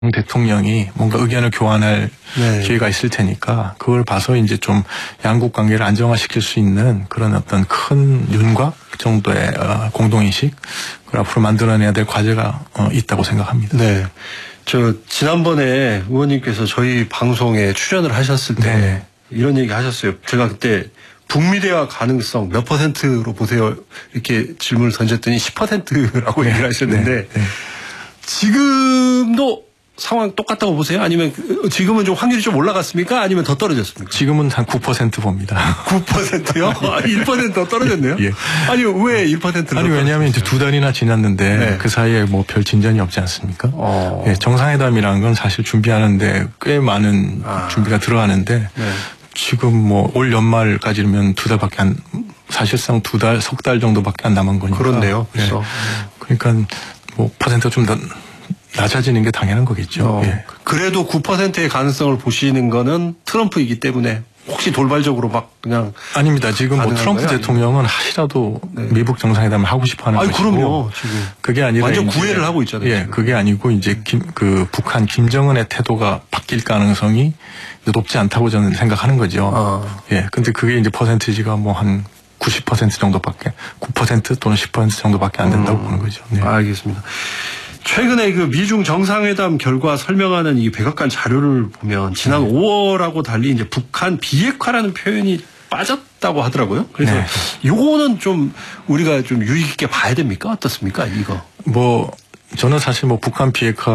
대통령이 뭔가 의견을 교환할 네. 기회가 있을 테니까 그걸 봐서 이제 좀 양국 관계를 안정화시킬 수 있는 그런 어떤 큰 윤곽 정도의 공동인식 그걸 앞으로 만들어내야 될 과제가 있다고 생각합니다. 네. 지난번에 의원님께서 저희 방송에 출연을 하셨을 때 네. 이런 얘기 하셨어요. 제가 그때 북미 대화 가능성 몇 %로 보세요? 이렇게 질문을 던졌더니 10%라고 얘기를 하셨는데 네. 지금도 상황 똑같다고 보세요? 아니면 지금은 좀 확률이 좀 올라갔습니까? 아니면 더 떨어졌습니까? 지금은 한 9% 봅니다. 9%요? 1% 더 떨어졌네요? 예. 아니, 왜 1%를? 아니, 왜냐하면 이제 2달이나 지났는데 네. 그 사이에 뭐 별 진전이 없지 않습니까? 예, 정상회담이라는 건 사실 준비하는데 꽤 많은 준비가 들어가는데 네. 지금 뭐 올 연말까지면 2달밖에 사실상 2달, 석 달 정도밖에 안 남은 거니까. 그렇네요. 예. 그러니까 뭐 퍼센트가 좀 더 낮아지는 게 당연한 거겠죠. 예. 그래도 9%의 가능성을 보시는 거는 트럼프이기 때문에 혹시 돌발적으로 막 그냥 아닙니다. 지금 뭐 트럼프 거예요? 대통령은 하시라도 네. 미국 정상회담을 하고 싶어 하는 것이고. 그럼요. 지금 그게 아니라 완전 이제 구애를 하고 있잖아요. 예, 지금. 그게 아니고 이제 북한 김정은의 태도가 바뀔 가능성이 높지 않다고 저는 생각하는 거죠. 예. 근데 그게 이제 퍼센티지가 뭐 한 90% 정도밖에 9% 또는 10% 정도밖에 안 된다고 보는 거죠. 네. 알겠습니다. 최근에 그 미중 정상회담 결과 설명하는 이 백악관 자료를 보면 지난 5월하고 달리 이제 북한 비핵화라는 표현이 빠졌다고 하더라고요. 그래서 네. 요거는 좀 우리가 좀 유의 깊게 봐야 됩니까? 어떻습니까? 이거. 뭐 저는 사실 뭐 북한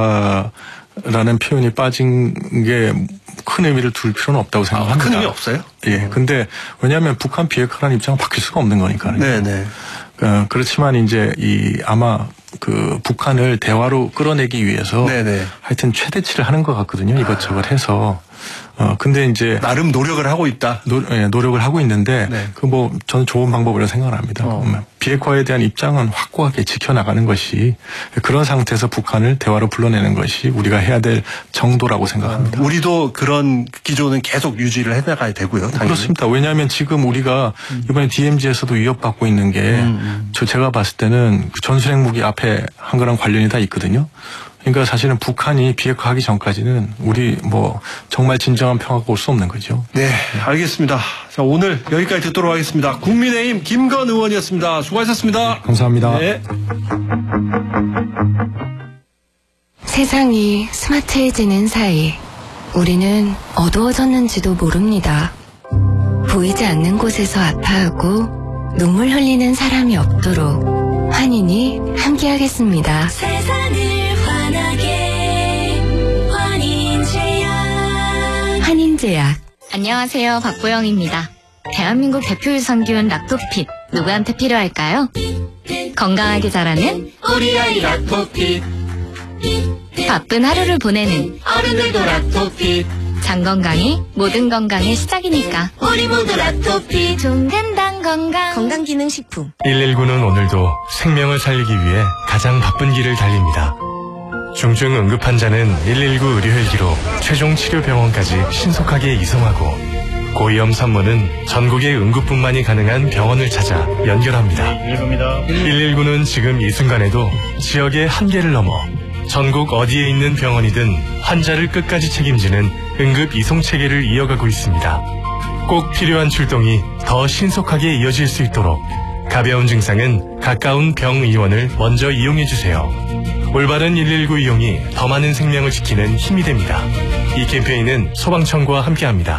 비핵화라는 표현이 빠진 게 큰 의미를 둘 필요는 없다고 생각합니다. 큰 의미 없어요? 예. 근데 왜냐하면 북한 비핵화라는 입장은 바뀔 수가 없는 거니까요. 네네. 그렇지만 이제 아마 그 북한을 대화로 끌어내기 위해서 네네. 하여튼 최대치를 하는 것 같거든요. 이것저것 해서. 근데 이제 나름 노력을 하고 있다. 노력을 하고 있는데 네. 그 뭐 저는 좋은 방법이라고 생각을 합니다. 비핵화에 대한 입장은 확고하게 지켜나가는 것이 그런 상태에서 북한을 대화로 불러내는 것이 우리가 해야 될 정도라고 생각합니다. 우리도 그런 기조는 계속 유지를 해나가야 되고요. 당연히. 그렇습니다. 왜냐하면 지금 우리가 이번에 DMZ에서도 위협받고 있는 게 제가 봤을 때는 전술핵 무기 앞에 한 거랑 관련이 다 있거든요. 그러니까 사실은 북한이 비핵화하기 전까지는 우리 뭐 정말 진정한 평화가 올 수 없는 거죠. 네, 알겠습니다. 자, 오늘 여기까지 듣도록 하겠습니다. 국민의힘 김건 의원이었습니다. 수고하셨습니다. 감사합니다. 네. 세상이 스마트해지는 사이 우리는 어두워졌는지도 모릅니다. 보이지 않는 곳에서 아파하고 눈물 흘리는 사람이 없도록 환인이 함께하겠습니다. 세상을 환하게 환인제약. 안녕하세요. 박보영입니다. 대한민국 대표 유산균 락토핏 누구한테 필요할까요? 건강하게 자라는 우리 아이 락토핏 바쁜 하루를 보내는 어른들도 락토핏 장 건강이 모든 건강의 시작이니까 우리 모두 락토핏 종근당 건강 건강기능식품 119는 오늘도 생명을 살리기 위해 가장 바쁜 길을 달립니다. 중증 응급 환자는 119 의료 헬기로 최종 치료 병원까지 신속하게 이송하고 고위험 산모는 전국의 응급분만이 가능한 병원을 찾아 연결합니다. 119는 지금 이 순간에도 지역의 한계를 넘어 전국 어디에 있는 병원이든 환자를 끝까지 책임지는 응급 이송 체계를 이어가고 있습니다. 꼭 필요한 출동이 더 신속하게 이어질 수 있도록 가벼운 증상은 가까운 병의원을 먼저 이용해주세요. 올바른 119 이용이 더 많은 생명을 지키는 힘이 됩니다. 이 캠페인은 소방청과 함께합니다.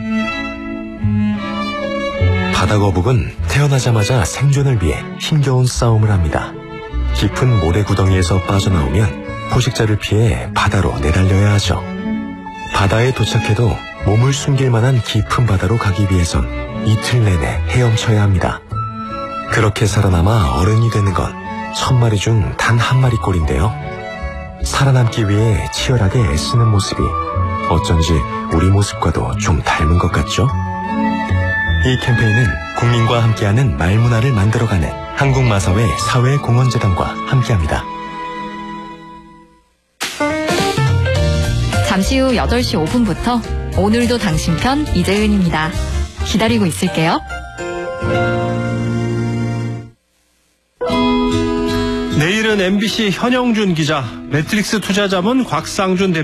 바다거북은 태어나자마자 생존을 위해 힘겨운 싸움을 합니다. 깊은 모래구덩이에서 빠져나오면 포식자를 피해 바다로 내달려야 하죠. 바다에 도착해도 몸을 숨길 만한 깊은 바다로 가기 위해선 이틀 내내 헤엄쳐야 합니다. 그렇게 살아남아 어른이 되는 건 1000마리 중 단 한 마리꼴인데요. 살아남기 위해 치열하게 애쓰는 모습이 어쩐지 우리 모습과도 좀 닮은 것 같죠? 이 캠페인은 국민과 함께하는 말문화를 만들어가는 한국마사회 사회공헌재단과 함께합니다. 잠시 후 8시 5분부터 오늘도 당신 편 이재은입니다. 기다리고 있을게요. 내일은 이어지는 MBC 현영준 기자, 매트릭스 투자자문 곽상준